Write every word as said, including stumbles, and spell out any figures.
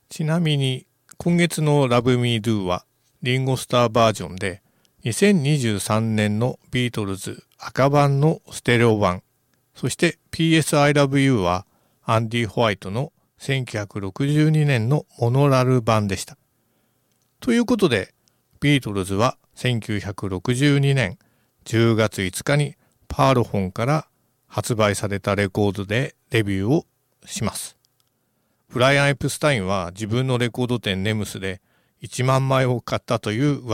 ちなみに今月の Love Me Do はリンゴスターバージョンでにせんにじゅうさんねんのビートルズ赤版のステレオ版、そして ピーエス I Love You はアンディ・ホワイトのせんきゅうひゃくろくじゅうにねんのモノラル版でした。ということでビートルズはせんきゅうひゃくろくじゅうにねんじゅうがついつかにパーロフォンから発売されたレコードでデビューをします。ブライアン・エプスタインは自分のレコード店ネムスでいちまんまいを買ったという